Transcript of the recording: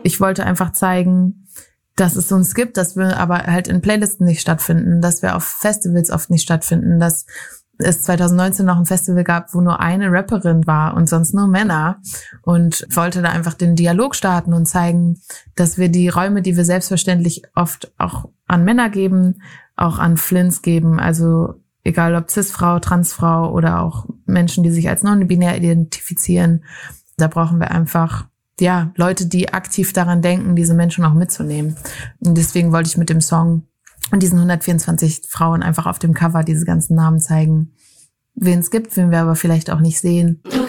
ich wollte einfach zeigen, dass es uns gibt, dass wir aber halt in Playlisten nicht stattfinden, dass wir auf Festivals oft nicht stattfinden, dass es 2019 noch ein Festival gab, wo nur eine Rapperin war und sonst nur Männer, und wollte da einfach den Dialog starten und zeigen, dass wir die Räume, die wir selbstverständlich oft auch an Männer geben, auch an Flints geben, also egal ob Cis-Frau, Transfrau oder auch Menschen, die sich als non-binär identifizieren, da brauchen wir einfach Leute, die aktiv daran denken, diese Menschen auch mitzunehmen. Und deswegen wollte ich mit dem Song und diesen 124 Frauen einfach auf dem Cover diese ganzen Namen zeigen, wen es gibt, wen wir aber vielleicht auch nicht sehen. Du